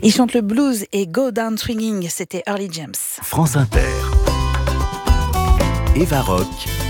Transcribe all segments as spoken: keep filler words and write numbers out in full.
Il chante le blues et Go Down Swinging, c'était Early James. France Inter. Eva Rock.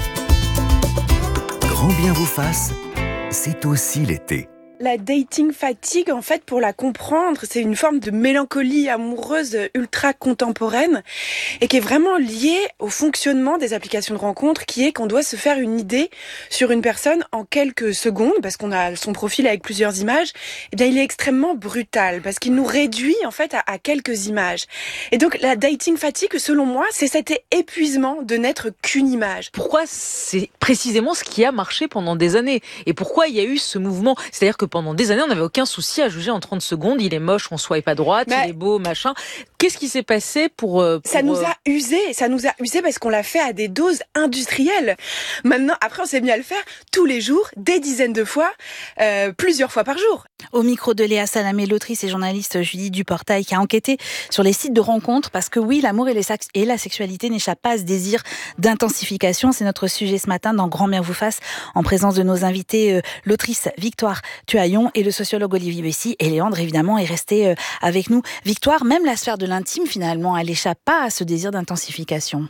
Grand bien vous fasse, c'est aussi l'été. La dating fatigue, en fait, pour la comprendre, c'est une forme de mélancolie amoureuse ultra contemporaine et qui est vraiment liée au fonctionnement des applications de rencontres, qui est qu'on doit se faire une idée sur une personne en quelques secondes, parce qu'on a son profil avec plusieurs images. Eh bien, il est extrêmement brutal parce qu'il nous réduit, en fait, à, à quelques images. Et donc, la dating fatigue, selon moi, c'est cet épuisement de n'être qu'une image. Pourquoi c'est précisément ce qui a marché pendant des années? Et pourquoi il y a eu ce mouvement? C'est-à-dire que pendant des années, on n'avait aucun souci à juger en trente secondes. Il est moche, on swipe à droite, bah, il est beau, machin. Qu'est-ce qui s'est passé pour... pour ça nous a usé, ça nous a usé parce qu'on l'a fait à des doses industrielles. Maintenant, après, on s'est mis à le faire tous les jours, des dizaines de fois, euh, plusieurs fois par jour. Au micro de Léa Salamé, l'autrice et journaliste Judith Duportail, qui a enquêté sur les sites de rencontres, parce que oui, l'amour et, les sax- et la sexualité n'échappent pas à ce désir d'intensification. C'est notre sujet ce matin dans Grand bien vous fasse, en présence de nos invités, euh, l'autrice Victoire Tuaillon et le sociologue Olivier Bessy. Et Léandre, évidemment, est resté euh, avec nous. Victoire, même la sphère de l'intime, finalement, elle n'échappe pas à ce désir d'intensification.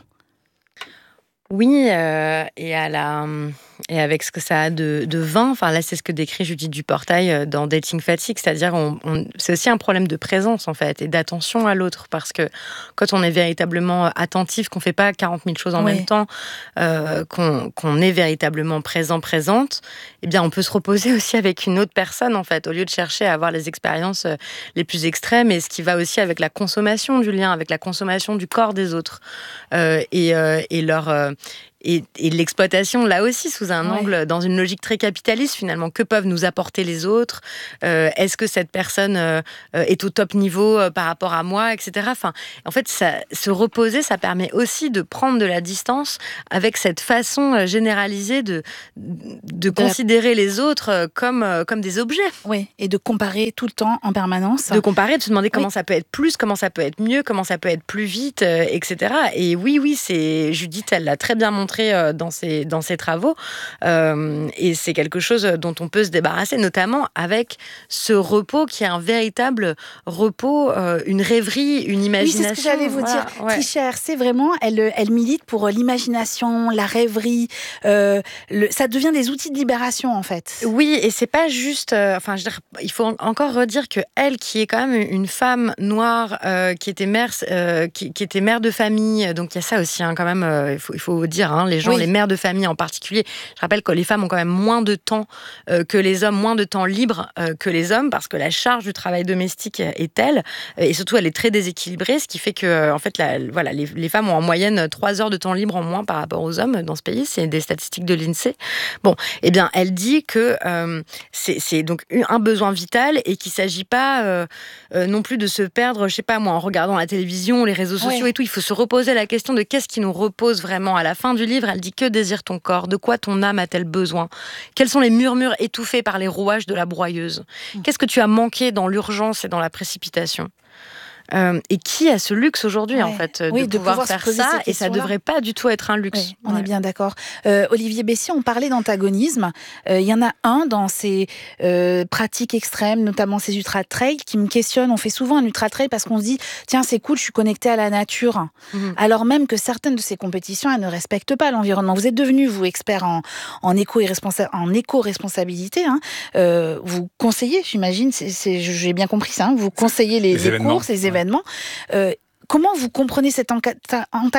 Oui, euh, et à la... Et avec ce que ça a de, de vain, enfin là c'est ce que décrit Judith Duportail dans Dating Fatigue, c'est-à-dire on, on, c'est aussi un problème de présence en fait et d'attention à l'autre, parce que quand on est véritablement attentif, qu'on fait pas quarante mille choses en oui. même temps, euh, qu'on, qu'on est véritablement présent, présente, eh bien on peut se reposer aussi avec une autre personne en fait, au lieu de chercher à avoir les expériences les plus extrêmes, et ce qui va aussi avec la consommation du lien, avec la consommation du corps des autres euh, et, euh, et leur... Euh, Et, et l'exploitation, là aussi, sous un ouais. angle, dans une logique très capitaliste, finalement. Que peuvent nous apporter les autres ? euh, Est-ce que cette personne euh, est au top niveau euh, par rapport à moi, et cetera. Enfin, en fait, ça, se reposer, ça permet aussi de prendre de la distance avec cette façon euh, généralisée de, de, de considérer la... les autres comme, euh, comme des objets. Oui, et de comparer tout le temps, en permanence. De comparer, de se demander comment oui. ça peut être plus, comment ça peut être mieux, comment ça peut être plus vite, euh, et cetera. Et oui, oui, c'est Judith, elle l'a très bien montré dans ses, dans ses travaux, euh, et c'est quelque chose dont on peut se débarrasser, notamment avec ce repos qui est un véritable repos, euh, une rêverie, une imagination. Oui, c'est ce que j'allais vous voilà, dire. ouais. Trichère, c'est vraiment, elle, elle milite pour l'imagination, la rêverie, euh, le, ça devient des outils de libération en fait. Oui, et c'est pas juste, euh, enfin, je veux dire, il faut encore redire que elle, qui est quand même une femme noire, euh, qui était mère, euh, qui, qui était mère de famille, donc il y a ça aussi, hein, quand même, euh, il faut, il faut dire, hein, les gens, oui. les mères de famille en particulier. Je rappelle que les femmes ont quand même moins de temps euh, que les hommes, moins de temps libre euh, que les hommes, parce que la charge du travail domestique est telle, et surtout elle est très déséquilibrée, ce qui fait que euh, en fait, la, voilà, les, les femmes ont en moyenne trois heures de temps libre en moins par rapport aux hommes dans ce pays. C'est des statistiques de l'INSEE. Bon, eh bien, elle dit que euh, c'est, c'est donc un besoin vital et qu'il ne s'agit pas euh, euh, non plus de se perdre, je sais pas moi, en regardant la télévision, les réseaux sociaux ouais. et tout. Il faut se reposer la question de qu'est-ce qui nous repose vraiment à la fin du livre. Elle dit: que désire ton corps ? De quoi ton âme a-t-elle besoin ? Quels sont les murmures étouffés par les rouages de la broyeuse ? Qu'est-ce que tu as manqué dans l'urgence et dans la précipitation ? Euh, et qui a ce luxe aujourd'hui, ouais. en fait, de, oui, de pouvoir, pouvoir faire ça, et ça ne devrait pas du tout être un luxe. Oui, on ouais. est bien d'accord. Euh, Olivier Bessy, on parlait d'antagonisme. Il euh, y en a un dans ces euh, pratiques extrêmes, notamment ces ultra-trails, qui me questionnent. On fait souvent un ultra-trail parce qu'on se dit « Tiens, c'est cool, je suis connectée à la nature. Mm-hmm. » Alors même que certaines de ces compétitions, elles ne respectent pas l'environnement. Vous êtes devenu, vous, expert en, en, éco-responsa- en éco-responsabilité. Hein. Euh, vous conseillez, j'imagine, c'est, c'est, j'ai bien compris ça, hein, vous conseillez les, les, les courses, les événements. Euh, comment vous comprenez cet antagonisme-là ?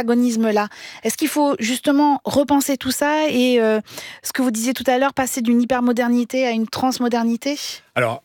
Est-ce qu'il faut justement repenser tout ça et euh, ce que vous disiez tout à l'heure, passer d'une hypermodernité à une transmodernité ? Alors,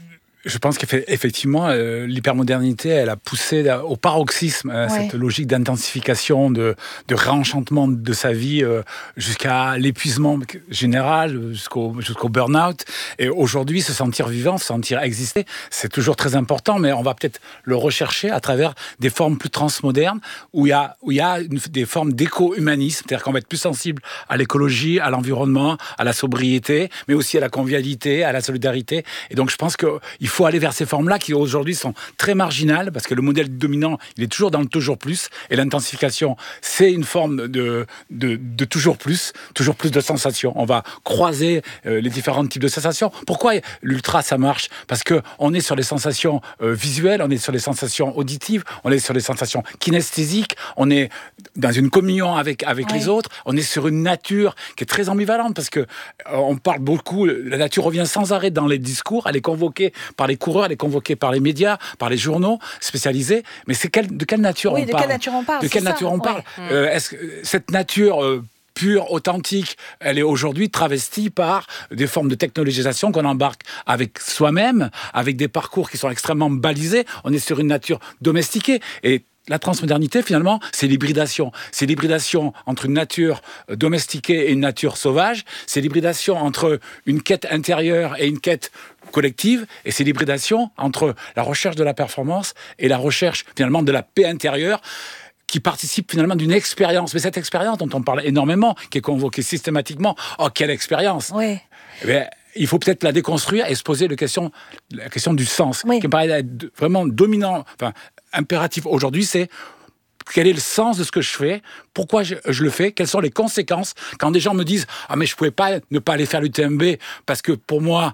je pense qu'effectivement, euh, l'hypermodernité, elle a poussé au paroxysme euh, ouais. cette logique d'intensification, de, de réenchantement de sa vie euh, jusqu'à l'épuisement général, jusqu'au, jusqu'au burn-out. Et aujourd'hui, se sentir vivant, se sentir exister, c'est toujours très important, mais on va peut-être le rechercher à travers des formes plus transmodernes, où il y a, où il y a une, des formes d'éco-humanisme, c'est-à-dire qu'on va être plus sensible à l'écologie, à l'environnement, à la sobriété, mais aussi à la convivialité, à la solidarité. Et donc, je pense qu'il faut aller vers ces formes-là qui aujourd'hui sont très marginales parce que le modèle dominant, il est toujours dans le toujours plus et l'intensification, c'est une forme de, de, de toujours plus, toujours plus de sensations. On va croiser euh, les différents types de sensations. Pourquoi l'ultra ça marche? Parce que on est sur les sensations euh, visuelles, on est sur les sensations auditives, on est sur les sensations kinesthésiques, on est dans une communion avec, avec ouais. les autres, on est sur une nature qui est très ambivalente parce que euh, on parle beaucoup, la nature revient sans arrêt dans les discours, elle est convoquée par les coureurs, elle est convoquée par les médias, par les journaux spécialisés, mais c'est quel, de quelle nature oui, on de parle? Quelle nature on parle de quelle nature ça. on parle ouais. euh, Est-ce que cette nature euh, pure, authentique, elle est aujourd'hui travestie par des formes de technologisation qu'on embarque avec soi-même, avec des parcours qui sont extrêmement balisés. On est sur une nature domestiquée et la transmodernité, finalement, c'est l'hybridation. C'est l'hybridation entre une nature domestiquée et une nature sauvage. C'est l'hybridation entre une quête intérieure et une quête collective. Et c'est l'hybridation entre la recherche de la performance et la recherche, finalement, de la paix intérieure qui participe finalement d'une expérience. Mais cette expérience dont on parle énormément, qui est convoquée systématiquement, oh, quelle expérience oui. Eh bien, il faut peut-être la déconstruire et se poser la question, la question du sens, oui. qui me paraît être vraiment dominant, enfin, impératif aujourd'hui, c'est quel est le sens de ce que je fais, pourquoi je, je le fais, quelles sont les conséquences. Quand des gens me disent « Ah, mais je ne pouvais pas ne pas aller faire l'U T M B parce que pour moi,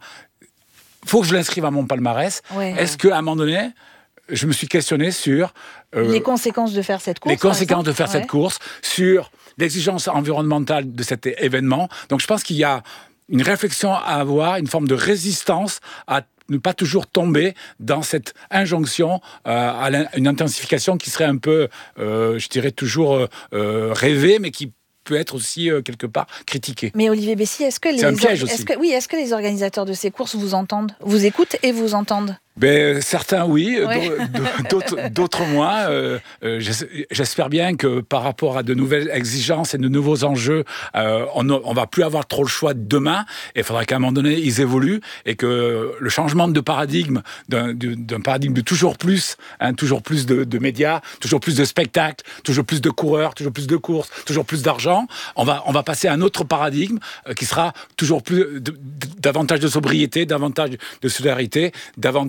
il faut que je l'inscrive à mon palmarès. Ouais. » Est-ce qu'à un moment donné, je me suis questionné sur... Euh, les conséquences de faire cette course. Les conséquences de faire ouais. cette course, sur l'exigence environnementale de cet événement. Donc je pense qu'il y a une réflexion à avoir, une forme de résistance à ne pas toujours tomber dans cette injonction euh, à une intensification qui serait un peu, euh, je dirais toujours euh, rêvée, mais qui peut être aussi euh, quelque part critiquée. Mais Olivier Bessy, est-ce que les C'est un piège or... aussi. Est-ce que... oui, est-ce que les organisateurs de ces courses vous entendent, vous écoutent et vous entendent? Ben, certains oui, ouais. d'autres, d'autres moins. Euh, euh, j'espère bien que par rapport à de nouvelles exigences et de nouveaux enjeux, euh, on ne va plus avoir trop le choix demain. Et il faudra qu'à un moment donné, ils évoluent et que le changement de paradigme, d'un, d'un paradigme de toujours plus, hein, toujours plus de, de médias, toujours plus de spectacles, toujours plus de coureurs, toujours plus de courses, toujours plus d'argent, on va, on va passer à un autre paradigme euh, qui sera toujours plus, de, de, davantage de sobriété, davantage de solidarité, davantage